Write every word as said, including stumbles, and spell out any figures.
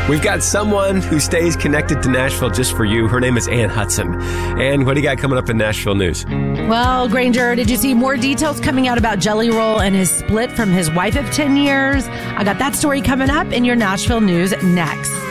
We've got someone who stays connected to Nashville just for you. Her name is Ann Hudson. And what do you got coming up in Nashville news? Well, Granger, did you see more details coming out about Jelly Roll and his split from his wife of ten years? I got that story coming up in your Nashville news next.